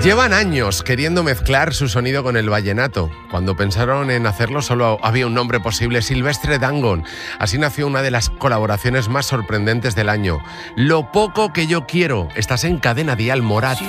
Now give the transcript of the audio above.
Llevan años queriendo mezclar su sonido con el vallenato. Cuando pensaron en hacerlo solo había un nombre posible: Silvestre Dangond. Así nació una de las colaboraciones más sorprendentes del año. Lo poco que yo quiero. Estás en Cadena Dial, Morat.